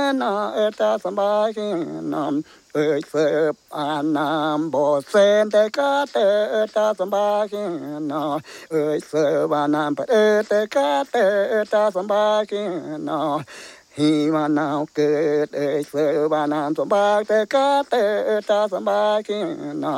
นาตาสบายกินเอ้ยเสิร์ฟอานามบ่เซนแต่กาเตตาสบายกินเอ้ยเสิร์ฟอานามปะแต่กาเตตาสบายกินฮีมานาวเกิดเอ้ยเสิร์ฟอานามสบายแต่กาเตตาสบายกิน